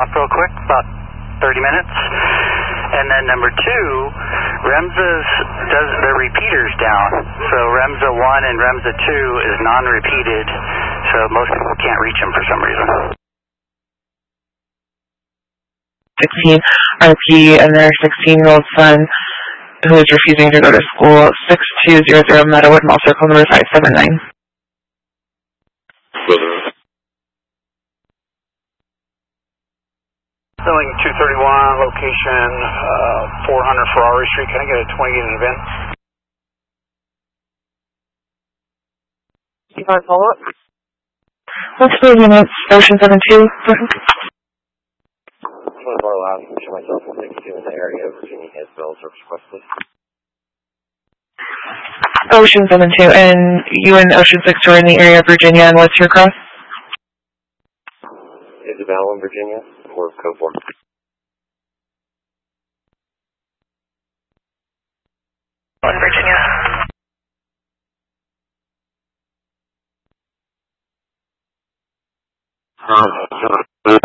Off real quick, about 30 minutes. And then number two, REMSA's does the repeaters down. So REMSA 1 and REMSA 2 is non-repeated, so most people can't reach them for some reason. 16 RP and their 16-year-old son who is refusing to go to school, 6200 Meadowood Mall Circle, number 579. Filling 231, location 400 Ferrari Street. Can I get a 20 in advance? You want to follow up? What's the units? Ocean 72. Myself will take you in the area of Virginia Hinsville service request, please. Ocean 72, and you and Ocean 6 are in the area of Virginia, and what's your cross? Isabella in Virginia, or code 4. Virginia.